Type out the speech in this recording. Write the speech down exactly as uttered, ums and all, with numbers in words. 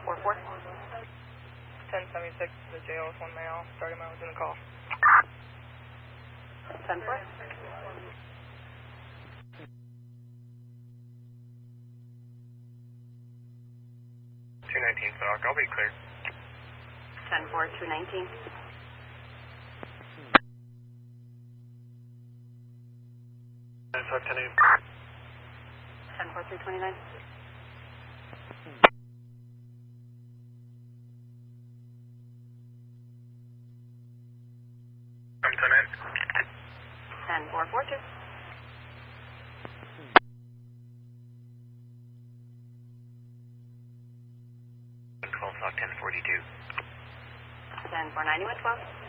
four four. ten seventy-six, the J L S one male, starting my was in the call. ten four. two nineteen, Stock, I'll be clear. ten four, two nineteen. nine five, ten eight. ten four, three twenty-nine. I'm ten eight. ten four, four two. twelve, Stock, ten forty-two. ten four, ninety, one twelve.